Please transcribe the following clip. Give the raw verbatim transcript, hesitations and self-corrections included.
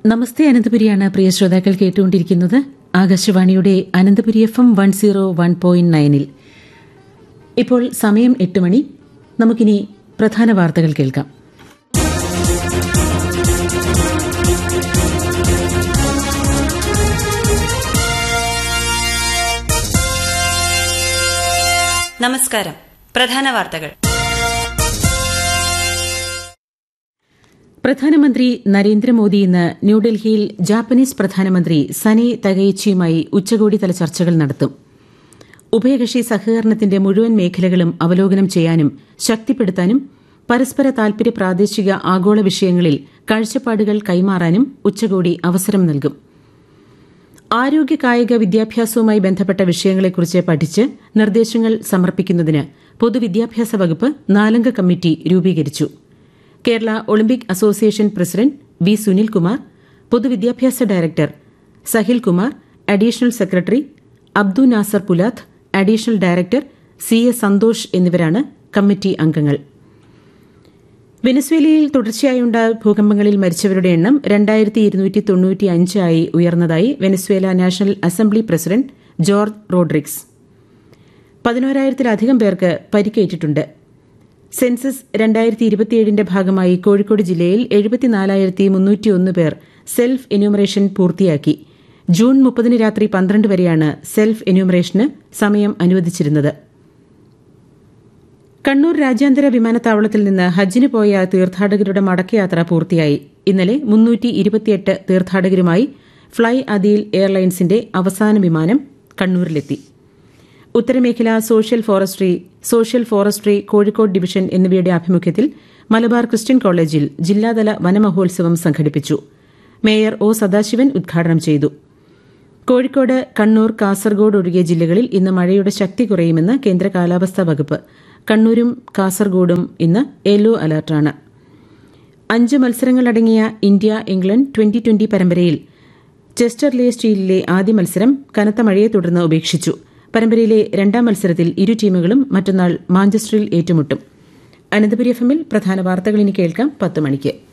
നമസ്തേ അനന്തപുരിയാണ് പ്രിയ ശ്രോതാക്കൾ കേട്ടുകൊണ്ടിരിക്കുന്നത്. ആകാശവാണിയുടെ Ananthapuri F M one zero one point നയനിൽ ഇപ്പോൾ സമയം എട്ട് മണി. നമുക്കിനി പ്രധാന വാർത്തകൾ കേൾക്കാം. നമസ്കാരം. പ്രധാന വാർത്തകൾ. പ്രധാനമന്ത്രി നരേന്ദ്രമോദി ഇന്ന് ന്യൂഡൽഹിയിൽ ജാപ്പനീസ് പ്രധാനമന്ത്രി സനെ തകയിച്ചിയുമായി ഉച്ചകോടിതല ചർച്ചകൾ നടത്തും. ഉഭയകക്ഷി സഹകരണത്തിന്റെ മുഴുവൻ മേഖലകളും അവലോകനം ചെയ്യാനും ശക്തിപ്പെടുത്താനും പരസ്പര താൽപര്യ പ്രാദേശിക ആഗോള വിഷയങ്ങളിൽ കാഴ്ചപ്പാടുകൾ കൈമാറാനും ഉച്ചകോടി അവസരം നൽകും. ആരോഗ്യ കായിക വിദ്യാഭ്യാസവുമായി ബന്ധപ്പെട്ട വിഷയങ്ങളെക്കുറിച്ച് പഠിച്ച് നിർദ്ദേശങ്ങൾ സമർപ്പിക്കുന്നതിന് പൊതുവിദ്യാഭ്യാസ വകുപ്പ് നാലംഗ കമ്മിറ്റി രൂപീകരിച്ചു. Kerala Olympic association president V Sunilkumar, പൊതുവിദ്യാഭ്യാസ director Sahil Kumar, additional secretary Abdu Nasar Pulath, additional director C A Santhosh എന്നിവരാണ് കമ്മിറ്റി അംഗങ്ങൾ. വെനസ്വേലയിൽ തുടർച്ചയായുണ്ടായ ഭൂകമ്പങ്ങളിൽ മരിച്ചവരുടെ എണ്ണം രണ്ടായിരത്തി ഇരുന്നൂറ്റി തൊണ്ണൂറ്റി അഞ്ചായി ഉയർന്നതായി Venezuela national assembly president George Rodrigues. പതിനോരായിരത്തിലധികം പേർക്ക് പരിക്കേറ്റിട്ടുണ്ട്. സെൻസസ് രണ്ടായിരത്തി ഇരുപത്തിയേഴിന്റെ ഭാഗമായി കോഴിക്കോട് ജില്ലയിൽ എഴുപത്തിനാലായിരത്തി മുന്നൂറ്റിയൊന്ന് പേർ സെൽഫ് എന്യൂമറേഷൻ പൂർത്തിയാക്കി. ജൂൺ മുപ്പതിന് രാത്രി പന്ത്രണ്ട് വരെയാണ് സെൽഫ് എന്യൂമറേഷന് സമയം അനുവദിച്ചിരുന്നത്. കണ്ണൂർ രാജ്യാന്തര വിമാനത്താവളത്തിൽ നിന്ന് ഹജ്ജിന് പോയ തീർത്ഥാടകരുടെ മടക്കയാത്ര പൂർത്തിയായി. ഇന്നലെ മുന്നൂറ്റി ഇരുപത്തിയെട്ട് തീർത്ഥാടകരുമായി ഫ്ളൈ അദീൽ എയർലൈൻസിന്റെ അവസാന വിമാനം കണ്ണൂരിലെത്തി. ഉത്തരമേഖല social forestry social forestry Kozhikode division എന്നിവയുടെ ആഭിമുഖ്യത്തിൽ മലബാർ ക്രിസ്ത്യൻ കോളേജിൽ ജില്ലാതല വനമഹോത്സവം സംഘടിപ്പിച്ചു. മേയർ ഒ സദാശിവൻ ഉദ്ഘാടനം ചെയ്തു. കോഴിക്കോട്, കണ്ണൂർ, കാസർഗോഡ് ഒഴികെ ജില്ലകളിൽ ഇന്ന് മഴയുടെ ശക്തി കുറയുമെന്ന് കേന്ദ്ര കാലാവസ്ഥാ വകുപ്പ്. കണ്ണൂരും കാസർഗോഡും ഇന്ന് യെല്ലോ അലർട്ടാണ്. അഞ്ച് മത്സരങ്ങളടങ്ങിയ ഇന്ത്യ ഇംഗ്ലണ്ട് ട്വന്റി ട്വന്റി പരമ്പരയിൽ ചെസ്റ്റർലെ സ്റ്റീലിലെ ആദ്യ മത്സരം കനത്ത മഴയെ തുടർന്ന് ഉപേക്ഷിച്ചു. പരമ്പരയിലെ രണ്ടാം മത്സരത്തിൽ ഇരു ടീമുകളും മറ്റന്നാൾ മാഞ്ചസ്റ്ററിൽ ഏറ്റുമുട്ടും. അനന്തപുരി എഫ് എമ്മിൽ പ്രധാന വാർത്തകൾ ഇനി കേൾക്കാം പത്ത് മണിക്ക്.